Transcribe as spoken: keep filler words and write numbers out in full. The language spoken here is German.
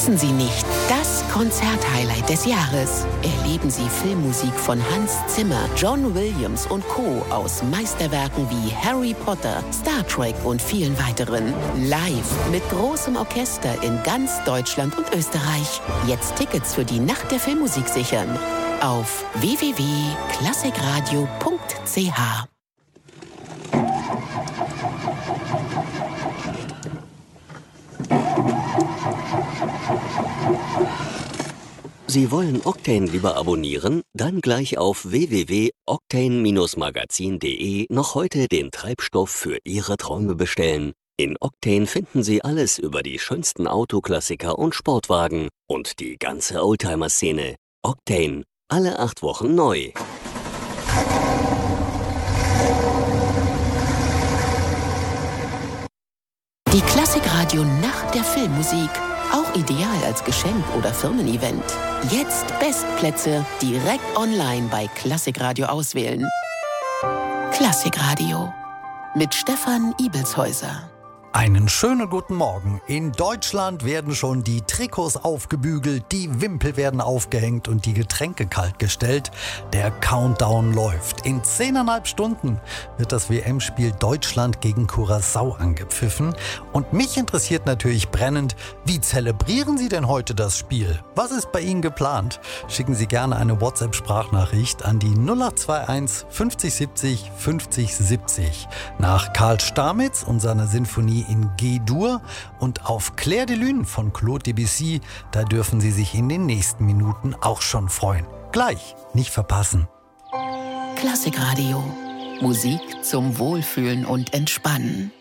Verpassen Sie nicht das Konzerthighlight des Jahres. Erleben Sie Filmmusik von Hans Zimmer, John Williams und Co. aus Meisterwerken wie Harry Potter, Star Trek und vielen weiteren. Live mit großem Orchester in ganz Deutschland und Österreich. Jetzt Tickets für die Nacht der Filmmusik sichern. Auf w w w punkt klassikradio punkt c h. Sie wollen Octane lieber abonnieren? Dann gleich auf w w w punkt octane magazin punkt de noch heute den Treibstoff für Ihre Träume bestellen. In Octane finden Sie alles über die schönsten Autoklassiker und Sportwagen und die ganze Oldtimer-Szene. Octane, alle acht Wochen neu. Die Klassikradio Nacht der Filmmusik. Auch ideal als Geschenk oder Firmen-Event. Jetzt Bestplätze direkt online bei Klassikradio auswählen. Klassikradio mit Stefan Ibelshäuser. Einen schönen guten Morgen. In Deutschland werden schon die Trikots aufgebügelt, die Wimpel werden aufgehängt und die Getränke kalt gestellt. Der Countdown läuft. In zehneinhalb Stunden wird das W M-Spiel Deutschland gegen Curaçao angepfiffen. Und mich interessiert natürlich brennend, wie zelebrieren Sie denn heute das Spiel? Was ist bei Ihnen geplant? Schicken Sie gerne eine WhatsApp-Sprachnachricht an die null acht zwei eins fünfzig siebzig fünfzig siebzig. Nach Karl Stamitz und seiner Sinfonie in G-Dur und auf Clair de Lune von Claude Debussy, da dürfen Sie sich in den nächsten Minuten auch schon freuen. Gleich, nicht verpassen. Klassikradio. Musik zum Wohlfühlen und Entspannen.